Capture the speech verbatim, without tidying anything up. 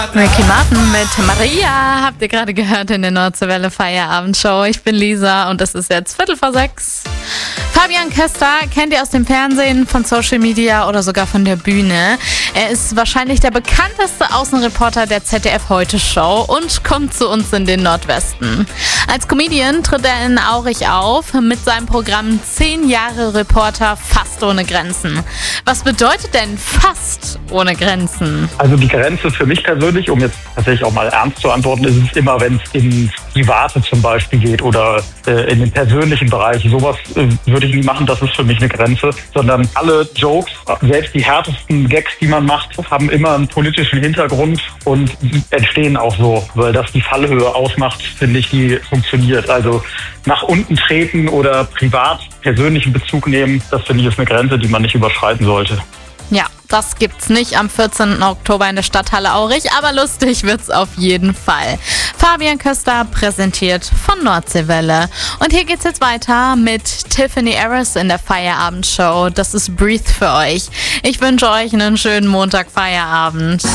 Ricky Martin mit Maria habt ihr gerade gehört in der Nordseewelle Feierabendshow. Ich bin Lisa und es ist jetzt Viertel vor sechs. Fabian Köster kennt ihr aus dem Fernsehen, von Social Media oder sogar von der Bühne. Er ist wahrscheinlich der bekannteste Außenreporter der Z D F Heute Show und kommt zu uns in den Nordwesten. Als Comedian tritt er in Aurich auf mit seinem Programm zehn Jahre Reporter fast ohne Grenzen. Was bedeutet denn fast ohne Grenzen? Also die Grenze für mich persönlich, um jetzt tatsächlich auch mal ernst zu antworten, ist es immer, wenn es ins Private zum Beispiel geht oder äh, in den persönlichen Bereich. Sowas äh, würde ich nie machen, das ist für mich eine Grenze. Sondern alle Jokes, selbst die härtesten Gags, die man macht, haben immer einen politischen Hintergrund und entstehen auch so, weil das die Fallhöhe ausmacht, finde ich, die funktioniert. Also nach unten treten oder privat persönlichen Bezug nehmen, das finde ich ist eine Grenze, die man nicht überschreiten sollte. Ja, das gibt's nicht am vierzehnten Oktober in der Stadthalle Aurich, aber lustig wird's auf jeden Fall. Fabian Köster präsentiert von Nordseewelle. Und hier geht's jetzt weiter mit Tiffany Harris in der Feierabendshow. Das ist Breathe für euch. Ich wünsche euch einen schönen Montag Feierabend.